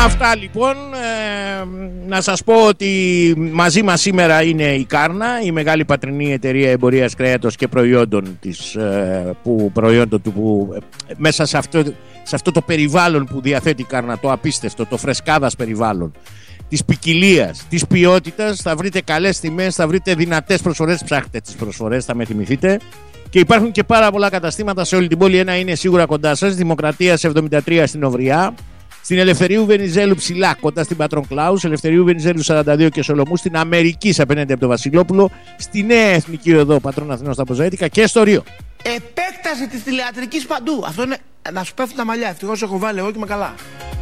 Αυτά λοιπόν, να σας πω ότι μαζί μας σήμερα είναι η Κάρνα, η μεγάλη πατρινή εταιρεία εμπορίας κρέατος και προϊόντων της, που μέσα σε αυτό το περιβάλλον που διαθέτει η Κάρνα, το απίστευτο, το φρεσκάδας περιβάλλον, της ποικιλίας, της ποιότητας, θα βρείτε καλές τιμές, θα βρείτε δυνατές προσφορές, ψάχτε τις προσφορές, θα με θυμηθείτε. Και υπάρχουν και πάρα πολλά καταστήματα σε όλη την πόλη. Ένα είναι σίγουρα κοντά σας, Δημοκρατίας 73 στην Οβριά, στην Ελευθερίου Βενιζέλου ψηλά κοντά στην Πατρον Κλάους, Ελευθερίου Βενιζέλου 42 και Σολομού, στην Αμερική απέναντι από το Βασιλόπουλο, στη Νέα Εθνική Οδό Πατρών Αθηνών στα Ποζαίτικα και στο Ρίο. Επέκταση της τηλεατρικής παντού. Αυτό είναι να σου πέφτουν τα μαλλιά. Ευτυχώς έχω βάλει εγώ και είμαι καλά.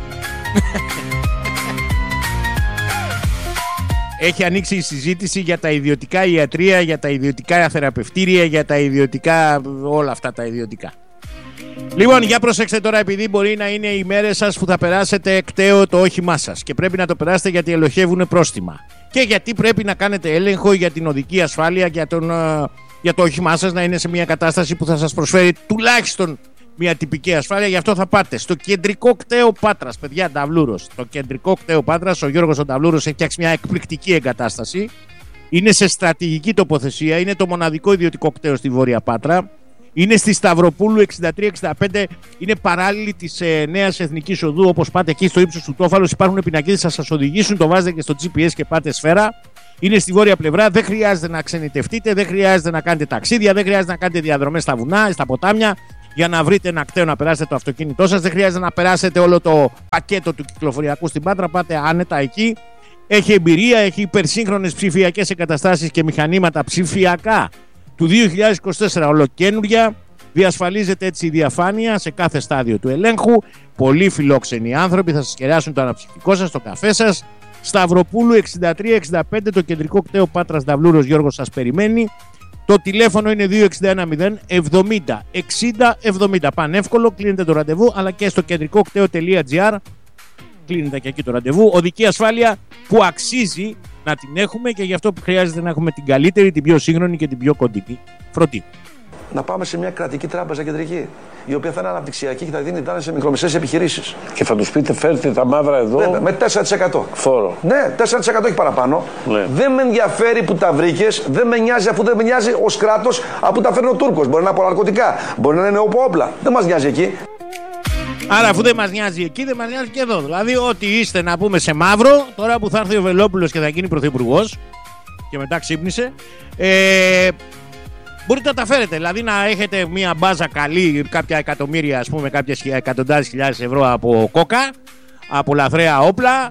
Έχει ανοίξει η συζήτηση για τα ιδιωτικά ιατρεία, για τα ιδιωτικά θεραπευτήρια, για τα ιδιωτικά, όλα αυτά τα ιδιωτικά. Λοιπόν, για προσέξτε τώρα, επειδή μπορεί να είναι οι μέρες σας που θα περάσετε εκταίο το όχημά σας και πρέπει να το περάσετε γιατί ελοχεύουν πρόστιμα και γιατί πρέπει να κάνετε έλεγχο για την οδική ασφάλεια, για το όχημά σας να είναι σε μια κατάσταση που θα σας προσφέρει τουλάχιστον μια τυπική ασφάλεια. Γι' αυτό θα πάτε στο κεντρικό κτέο Πάτρας, παιδιά, Νταυλούρος. Το κεντρικό κτέο Πάτρας, ο Γιώργος ο Νταυλούρος έχει φτιάξει μια εκπληκτική εγκατάσταση. Είναι σε στρατηγική τοποθεσία, είναι το μοναδικό ιδιωτικό κτέο στη Βόρεια Πάτρα. Είναι στη Σταυροπούλου 63-65, είναι παράλληλη της Νέας Εθνικής Οδού. Όπως πάτε εκεί στο ύψος του Τόφαλος, υπάρχουν πινακίδες, θα σας οδηγήσουν, το βάζετε και στο GPS και πάτε σφαίρα. Είναι στη βόρεια πλευρά, δεν χρειάζεται να ξενιτευτείτε, δεν χρειάζεται να κάνετε ταξίδια, δεν χρειάζεται να κάνετε διαδρομές στα βουνά, στα ποτάμια για να βρείτε ένα κτέο να περάσετε το αυτοκίνητό σας. Δεν χρειάζεται να περάσετε όλο το πακέτο του κυκλοφοριακού στην Πάτρα, πάτε άνετα εκεί. Έχει εμπειρία, έχει υπερσύγχρονες ψηφιακές εγκαταστάσεις και μηχανήματα ψηφιακά του 2024 ολοκαίνουργια. Διασφαλίζεται έτσι η διαφάνεια σε κάθε στάδιο του ελέγχου. Πολύ φιλόξενοι άνθρωποι θα σας κεράσουν το αναψυκτικό σας, το καφέ σας. Σταυροπούλου 63-65, το κεντρικό κτέο Πάτρας Νταυλούρος, Γιώργος σας περιμένει. Το τηλέφωνο είναι 261 070 60 70. Πανεύκολο, κλείνετε το ραντεβού, αλλά και στο κεντρικόκτέο.gr κλείνετε και εκεί το ραντεβού. Οδική ασφάλεια που αξίζει να την έχουμε και γι' αυτό που χρειάζεται να έχουμε την καλύτερη, την πιο σύγχρονη και την πιο κοντινή φροντίδα. Να πάμε σε μια κρατική τράπεζα κεντρική, η οποία θα είναι αναπτυξιακή και θα δίνει δάνεια σε μικρομεσαίες επιχειρήσεις. Και θα τους πείτε, φέρτε τα μαύρα εδώ. Βέβαια, με 4%. Φόρο. Ναι, 4% έχει παραπάνω. Ναι. Δεν με ενδιαφέρει που τα βρήκες, δεν με νοιάζει, αφού δεν με νοιάζει ως κράτος από τα φέρνει ο Τούρκος. Μπορεί να είναι από ναρκωτικά, μπορεί να είναι από όπλα. Δεν μας νοιάζει εκεί. Άρα, αφού δεν μας νοιάζει εκεί, δεν μας νοιάζει και εδώ. Δηλαδή, ό,τι είστε να πούμε σε μαύρο, τώρα που θα έρθει ο Βελόπουλος και θα γίνει πρωθυπουργός και μετά ξύπνησε. Μπορείτε να τα φέρετε, δηλαδή να έχετε μια μπάζα καλή, κάποια εκατομμύρια, ας πούμε, κάποιες εκατοντάδες χιλιάδες ευρώ από κόκα, από λαθρέα όπλα,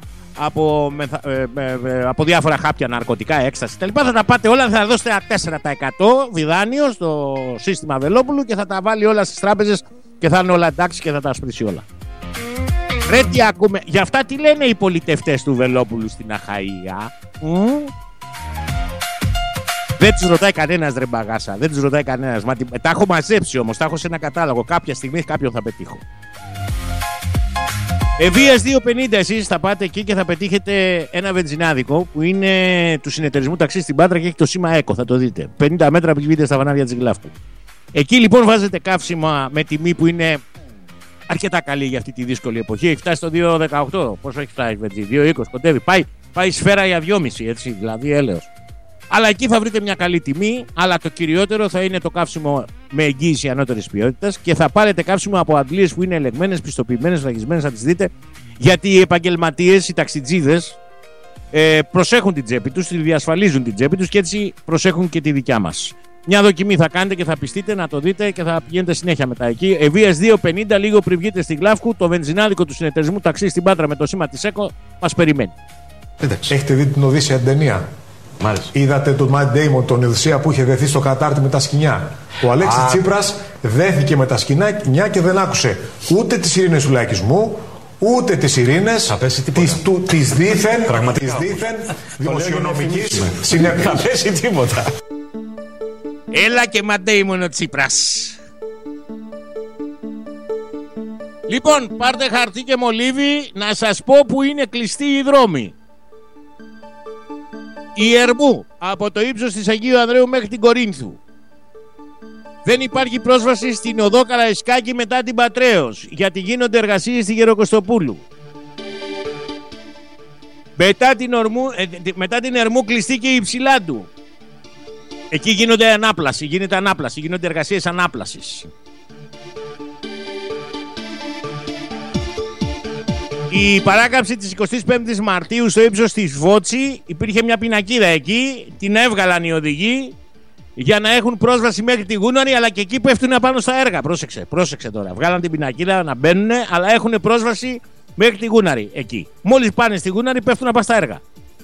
από διάφορα χάπια, ναρκωτικά, έκσταση κτλ. Θα τα πάτε όλα, θα δώσετε ένα 4% βιδάνιο στο σύστημα Βελόπουλου και θα τα βάλει όλα στις τράπεζες και θα είναι όλα εντάξει και θα τα ασπρίσει όλα. Ρε, τι ακούμε, γι' αυτά τι λένε οι πολιτευτές του Βελόπουλου στην Αχαΐα. Δεν τους ρωτάει κανένας, ρε μπαγάσα. Δεν τους ρωτάει κανένας. Τα έχω μαζέψει όμως. Τα έχω σε ένα κατάλογο. Κάποια στιγμή κάποιον θα πετύχω. Ευβίας 250 εσείς θα πάτε εκεί και θα πετύχετε ένα βενζινάδικο που είναι του συνεταιρισμού ταξί στην Πάτρα και έχει το σήμα ΕΚΟ. Θα το δείτε. 50 μέτρα από τη βίντεο στα βανάρια της Γλάφκου. Εκεί λοιπόν βάζετε καύσιμα με τιμή που είναι αρκετά καλή για αυτή τη δύσκολη εποχή. Έχει φτάσει στο 2,18. Πόσο έχει φτάσει, βενζί? 2,20. Κοντεύει. Πάει σφαίρα για 2,5. Έτσι, δηλαδή έλεος. Αλλά εκεί θα βρείτε μια καλή τιμή, αλλά το κυριότερο θα είναι το καύσιμο με εγγύηση ανώτερης ποιότητας και θα πάρετε καύσιμο από αντλίες που είναι ελεγμένες, πιστοποιημένες, φραγισμένες, θα τις δείτε, γιατί οι επαγγελματίες, οι ταξιτζίδες προσέχουν την τσέπη τους, τη διασφαλίζουν την τσέπη τους και έτσι προσέχουν και τη δικιά μας. Μια δοκιμή θα κάνετε και θα πιστείτε να το δείτε και θα πηγαίνετε συνέχεια μετά εκεί. Ευβίας 250, λίγο πριν βγείτε στη Γλάφκου, το βενζινάδικο του συνεταιρισμού ταξί στην Πάτρα με το σήμα της ΕΚΟ μας περιμένει. Έχετε δει την Οδύσσια ταινία? Μάλιστα. Είδατε τον Matt Damon, τον Οδυσσέα που είχε δεθεί στο κατάρτι με τα σκοινιά. Ο Αλέξης Τσίπρας δέθηκε με τα σκοινιά και δεν άκουσε ούτε τις ειρήνες του λαϊκισμού, ούτε τις ειρήνες της δίθεν δημοσιονομικής συνέπειας. Θα πέσει τίποτα. Έλα και Matt Damon ο Τσίπρας. Λοιπόν, πάρτε χαρτί και μολύβι να σας πω που είναι κλειστοί οι δρόμοι. Η Ερμού από το ύψος της Αγίου Ανδρέου μέχρι την Κορίνθου. Δεν υπάρχει πρόσβαση στην οδό Καραϊσκάκη μετά την Πατρέως γιατί γίνονται εργασίες στη Γεροκοστοπούλου. Μετά την Ερμού κλειστή και η Υψηλάντου. Εκεί γίνεται ανάπλαση, γίνονται εργασίες ανάπλασης. Η παράκαμψη της 25ης Μαρτίου στο ύψος της Βότση, υπήρχε μια πινακίδα εκεί, την έβγαλαν οι οδηγοί για να έχουν πρόσβαση μέχρι τη Γούναρη, αλλά και εκεί πέφτουν απάνω στα έργα. Πρόσεξε τώρα. Βγάλαν την πινακίδα να μπαίνουν, αλλά έχουν πρόσβαση μέχρι τη Γούναρη εκεί. Μόλις πάνε στη Γούναρη πέφτουν απάνω στα έργα.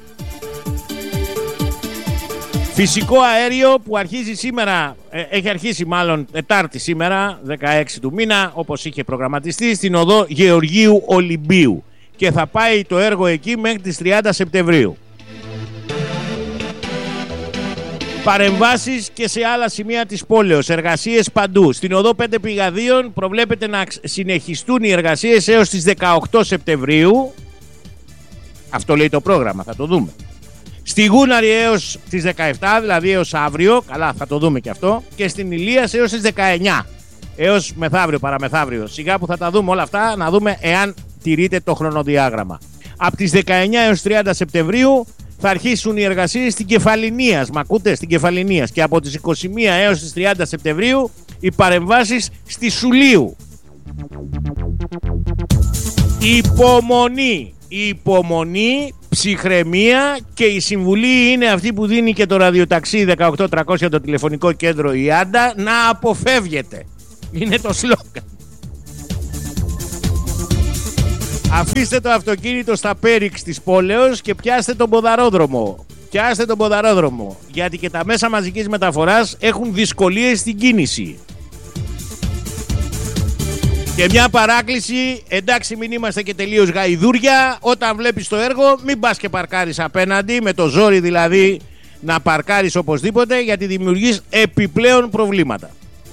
Φυσικό αέριο που αρχίζει σήμερα, έχει αρχίσει μάλλον Τετάρτη σήμερα, 16 του μήνα, όπως είχε προγραμματιστεί, στην οδό Γεωργίου Ολυμπίου. Και θα πάει το έργο εκεί μέχρι τις 30 Σεπτεμβρίου. Παρεμβάσεις και σε άλλα σημεία της πόλεως, εργασίες παντού. Στην οδό 5 Πηγαδίων προβλέπεται να συνεχιστούν οι εργασίες έως τις 18 Σεπτεμβρίου. Αυτό λέει το πρόγραμμα, θα το δούμε. Στη Γούναρη έως τις 17, δηλαδή έως αύριο, καλά θα το δούμε και αυτό, και στην Ηλίας έως τις 19, έως μεθαύριο, παραμεθαύριο. Σιγά που θα τα δούμε όλα αυτά, να δούμε εάν τηρείται το χρονοδιάγραμμα. Από τις 19 έως 30 Σεπτεμβρίου θα αρχίσουν οι εργασίες στην Κεφαληνίας, μ' ακούτε, στην Κεφαληνίας, και από τις 21 έως τις 30 Σεπτεμβρίου οι παρεμβάσεις στη Σουλίου. Υπομονή, ψυχραιμία, και η συμβουλή είναι αυτή που δίνει και το ραδιοταξί 18300, το τηλεφωνικό κέντρο η Άντα, να αποφεύγετε. Είναι το σλόγγαν. Αφήστε το αυτοκίνητο στα πέριξ της πόλεως και πιάστε τον ποδαρόδρομο. Γιατί και τα μέσα μαζικής μεταφοράς έχουν δυσκολίες στην κίνηση. Και μια παράκληση, εντάξει μην είμαστε και τελείως γαϊδούρια, όταν βλέπεις το έργο μην πας και παρκάρεις απέναντι, με το ζόρι δηλαδή να παρκάρεις οπωσδήποτε, γιατί δημιουργείς επιπλέον προβλήματα.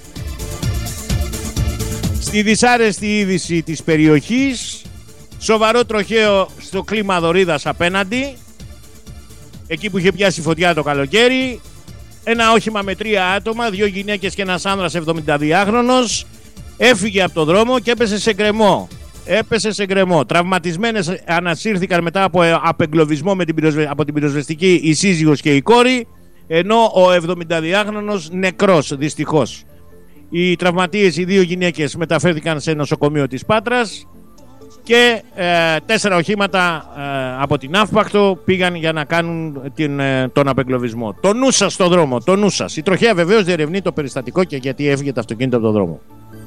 Στη δυσάρεστη είδηση της περιοχής, σοβαρό τροχαίο στο κλίμα Δωρίδας απέναντι, εκεί που είχε πιάσει φωτιά το καλοκαίρι, ένα όχημα με 3 άτομα, 2 γυναίκες και ένας άνδρας 72χρονος, έφυγε από το δρόμο και έπεσε σε γκρεμό. Τραυματισμένες ανασύρθηκαν μετά από απεγκλωβισμό από την πυροσβεστική η σύζυγος και η κόρη, ενώ ο 72χρονος νεκρός δυστυχώς. Οι τραυματίες, οι 2 γυναίκες, μεταφέρθηκαν σε νοσοκομείο της Πάτρας και 4 οχήματα από την Αύπακτο πήγαν για να κάνουν τον απεγκλωβισμό. Το νου σας στο δρόμο, το νου σας. Η τροχέα βεβαίως διερευνεί το περιστατικό και γιατί έφυγε το αυτοκίνητο από τον δρόμο.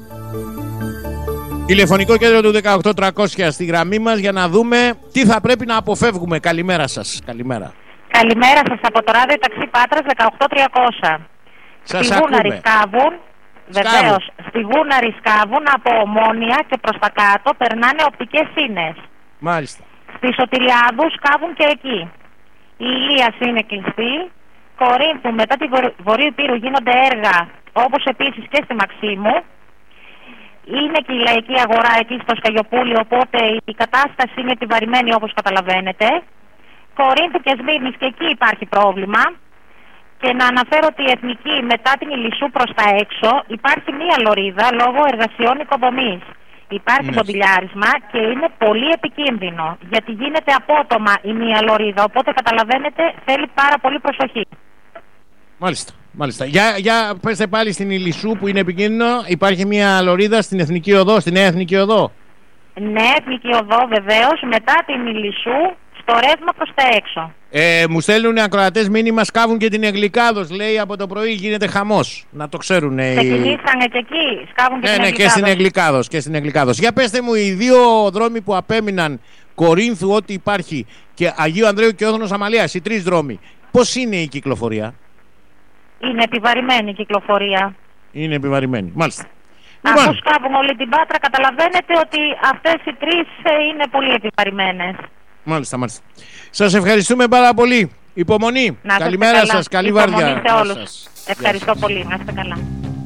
Τηλεφωνικό κέντρο του 18300 στη γραμμή μας για να δούμε τι θα πρέπει να αποφεύγουμε. Καλημέρα σας. Καλημέρα σας από το ράδιο ταξί Πάτρας 18300. Σας στη ακούμε. Γούναρη σκάβουν, βεβαίως, στη Γούναρη σκάβουν από Ομόνια και προς τα κάτω περνάνε οπτικές σύνες. Μάλιστα. Στη Σωτηριάδου σκάβουν και εκεί. Η Ηλίας είναι κλειστή. Κορίνθου μετά τη Βορείου Πύρου γίνονται έργα, όπως επίσης και στη Μαξίμου. Είναι και η λαϊκή αγορά εκεί στο Σκαγιοπούλι, οπότε η κατάσταση είναι επιβαρημένη όπως καταλαβαίνετε. Κορίνθου και Σμύρνης και εκεί υπάρχει πρόβλημα. Και να αναφέρω ότι η Εθνική μετά την Ηλισσού προς τα έξω υπάρχει μία λωρίδα λόγω εργασιών οικοδομής. Υπάρχει ποντιλιάρισμα και είναι πολύ επικίνδυνο, γιατί γίνεται απότομα η μία λωρίδα, οπότε καταλαβαίνετε θέλει πάρα πολύ προσοχή. Μάλιστα. Για πέστε πάλι στην Ηλισσού που είναι επικίνδυνο. Υπάρχει μια λωρίδα στην Εθνική Οδό, στη Νέα Εθνική Οδό. Ναι, Εθνική Οδό βεβαίως, μετά την Ηλισσού στο ρεύμα προς τα έξω. Μου στέλνουν ακροατές μήνυμα, σκάβουν και την Εγλικάδος, λέει από το πρωί γίνεται χαμός. Να το ξέρουν. Ξεκινήσανε και εκεί, σκάβουν και την Εγλικάδος. Και στην Εγλικάδος. Για πέστε μου, οι 2 δρόμοι που απέμειναν, Κορίνθου ό,τι υπάρχει και Αγίου Ανδρέου και Όδωνος Αμαλίας, οι 3 δρόμοι, πώς είναι η κυκλοφορία? Είναι επιβαρημένη η κυκλοφορία. Είναι επιβαρημένη, μάλιστα. Αφού σκάβουν όλη την Πάτρα, καταλαβαίνετε ότι αυτές οι 3 είναι πολύ επιβαρημένες. Μάλιστα. Σας ευχαριστούμε πάρα πολύ. Υπομονή. Καλημέρα σας, καλή βάρδια. Σε όλους. Ευχαριστώ πολύ, να είστε καλά.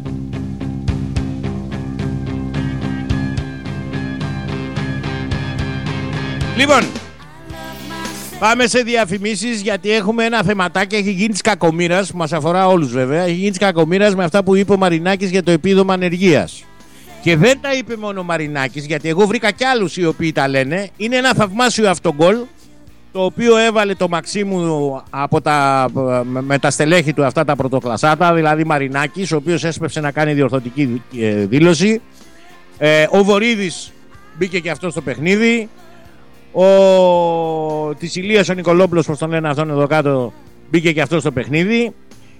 Λοιπόν, πάμε σε διαφημίσεις, γιατί έχουμε ένα θεματάκι, έχει γίνει της κακομοίρας, που μας αφορά όλους βέβαια, έχει γίνει της κακομοίρας με αυτά που είπε ο Μαρινάκης για το επίδομα ανεργίας. Και δεν τα είπε μόνο ο Μαρινάκης, γιατί εγώ βρήκα κι άλλους οι οποίοι τα λένε. Είναι ένα θαυμάσιο αυτογκολ το οποίο έβαλε το Μαξίμου με τα στελέχη του αυτά τα πρωτοκλασάτα, δηλαδή Μαρινάκης, ο οποίος έσπευσε να κάνει διορθωτική δήλωση. Ο Βορίδης μπήκε και αυτό στο παιχνίδι. Της Ηλίας ο Νικολόπουλος, όπως τον λένε αυτόν εδώ κάτω, μπήκε και αυτό στο παιχνίδι.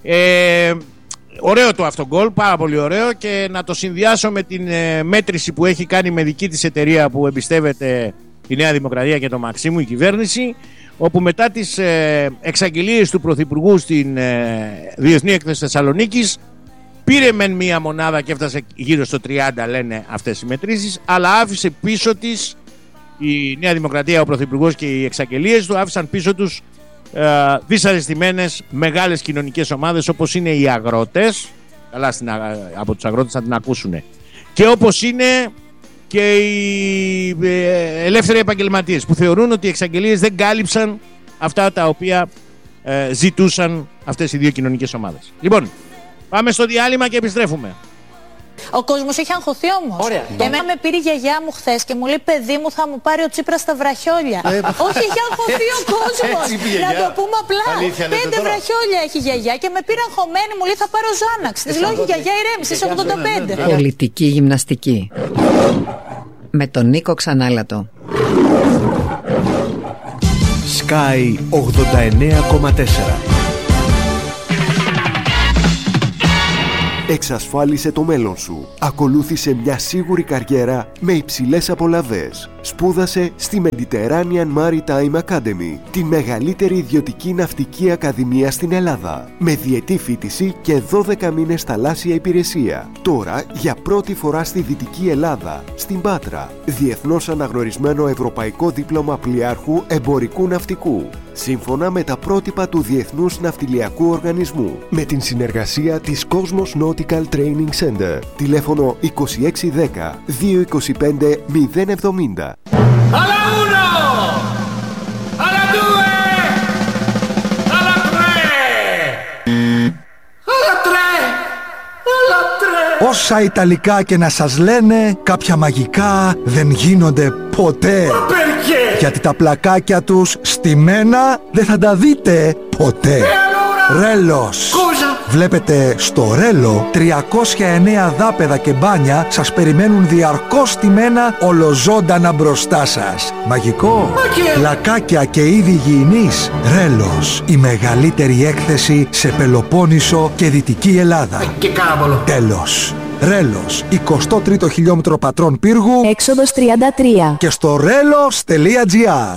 Ωραίο το αυτό γκολ, πάρα πολύ ωραίο, και να το συνδυάσω με την μέτρηση που έχει κάνει με δική της εταιρεία που εμπιστεύεται η Νέα Δημοκρατία και το Μαξίμου, η κυβέρνηση, όπου μετά τις εξαγγελίες του Πρωθυπουργού στην Διεθνή Έκθεση Θεσσαλονίκης πήρε μεν μία μονάδα και έφτασε γύρω στο 30, λένε αυτές οι μετρήσεις, αλλά άφησε πίσω της η Νέα Δημοκρατία, ο Πρωθυπουργός και οι εξαγγελίες του άφησαν πίσω τους δυσαρεστημένες μεγάλες κοινωνικές ομάδες, όπως είναι οι αγρότες, καλά από τους αγρότες θα την ακούσουν, και όπως είναι και οι ελεύθεροι επαγγελματίες, που θεωρούν ότι οι εξαγγελίες δεν κάλυψαν αυτά τα οποία ζητούσαν αυτές οι δύο κοινωνικές ομάδες. Λοιπόν, πάμε στο διάλειμμα και επιστρέφουμε. Ο κόσμος έχει αγχωθεί όμως. Ωραία. Εμένα με πήρε η γιαγιά μου χθες και μου λέει, παιδί μου, θα μου πάρει ο Τσίπρας στα βραχιόλια. Όχι, έχει αγχωθεί ο κόσμος. Να το πούμε απλά. 5 βραχιόλια έχει η γιαγιά και με πήρε αγχωμένη, μου λέει, θα πάρω Ζάναξ. Της λέω, γιαγιά, ηρέμησε, είσαι 85. Πολιτική γυμναστική. Με τον Νίκο Ξανάλατο. Sky 89,4. Εξασφάλισε το μέλλον σου. Ακολούθησε μια σίγουρη καριέρα με υψηλές απολαβές. Σπούδασε στη Mediterranean Maritime Academy, τη μεγαλύτερη ιδιωτική ναυτική ακαδημία στην Ελλάδα, με διετή φοιτηση και 12 μήνες θαλάσσια υπηρεσία. Τώρα, για πρώτη φορά στη Δυτική Ελλάδα, στην Πάτρα, διεθνώς αναγνωρισμένο ευρωπαϊκό δίπλωμα πλοιάρχου εμπορικού ναυτικού, σύμφωνα με τα πρότυπα του Διεθνούς Ναυτιλιακού Οργανισμού, με την συνεργασία της Cosmos Nautical Training Center. Τηλέφωνο 2610 225 070. Alla uno! Alla due! Alla tre! Alla tre! Alla tre! Όσα Ιταλικά και να σας λένε, κάποια μαγικά δεν γίνονται ποτέ. Perché? Γιατί τα πλακάκια τους στημένα δεν θα τα δείτε ποτέ. Ρέλος. Βλέπετε, στο Ρέλο 309 δάπεδα και μπάνια σας περιμένουν διαρκώς στημένα ολοζώντανα μπροστά σας. Μαγικό. Πλακάκια και είδη υγιεινής. Ρέλος. Η μεγαλύτερη έκθεση σε Πελοπόννησο και Δυτική Ελλάδα. Και κάβολο. Τέλος. Ρέλος. 23ο χιλιόμετρο πατρών πύργου. Έξοδος 33. Και στο relos.gr.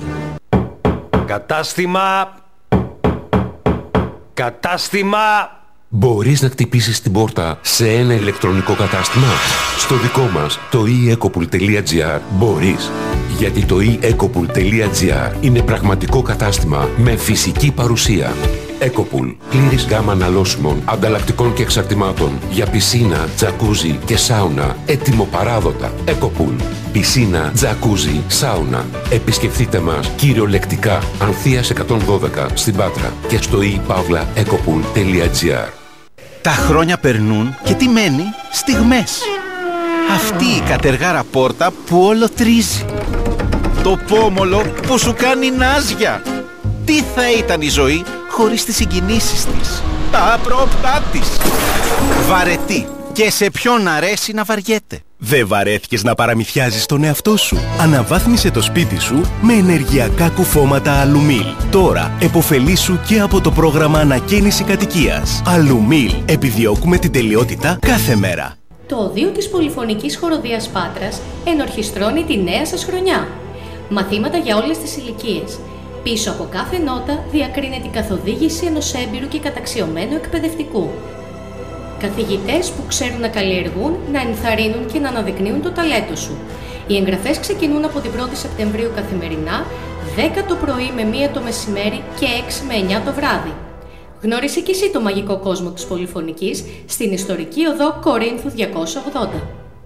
Κατάστημα. Μπορείς να χτυπήσεις την πόρτα σε ένα ηλεκτρονικό κατάστημα? Στο δικό μας, το eEcopool.gr, μπορείς. Γιατί το eEcopool.gr είναι πραγματικό κατάστημα με φυσική παρουσία. Ecopool. Πλήρης γάμα αναλώσιμων, ανταλλακτικών και εξαρτημάτων για πισίνα, τζακούζι και σάουνα. Έτοιμο-παράδοτα. Ecopool. Πισίνα, τζακούζι, σάουνα. Επισκεφτείτε μας κυριολεκτικά Ανθείας 112 στην Πάτρα και στο ePavlaEcopool.gr. Τα χρόνια περνούν και τι μένει? Στιγμές. Αυτή η κατεργάρα πόρτα που όλο τρίζει. Το πόμολο που σου κάνει νάζια. Τι θα ήταν η ζωή χωρίς τις συγκινήσεις της, τα απρόπτά της. Βαρετή. Και σε ποιον αρέσει να βαριέται? Δεν βαρέθηκες να παραμυθιάζεις τον εαυτό σου? Αναβάθμισε το σπίτι σου με ενεργειακά κουφώματα Αλουμίλ. Τώρα επωφελήσου και από το πρόγραμμα ανακαίνιση κατοικίας. Αλουμίλ. Επιδιώκουμε την τελειότητα κάθε μέρα. Το οδείο της Πολυφωνικής Χοροδίας Πάτρας ενορχιστρώνει τη νέα σας χρονιά. Μαθήματα για όλες τις ηλικίες. Πίσω από κάθε νότα διακρίνεται η καθοδήγηση ενός έμπειρου και καταξιωμένου εκπαιδευτικού. Καθηγητές που ξέρουν να καλλιεργούν, να ενθαρρύνουν και να αναδεικνύουν το ταλέντο σου. Οι εγγραφές ξεκινούν από την 1η Σεπτεμβρίου καθημερινά, 10 το πρωί με 1 το μεσημέρι και 6 με 9 το βράδυ. Γνώρισε κι εσύ το μαγικό κόσμο της Πολυφωνικής στην ιστορική οδό Κορίνθου 280.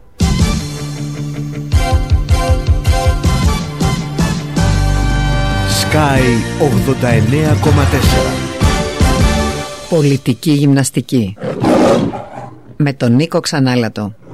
Sky 89,4. Πολιτική γυμναστική. Με τον Νίκο Ξανάλατο.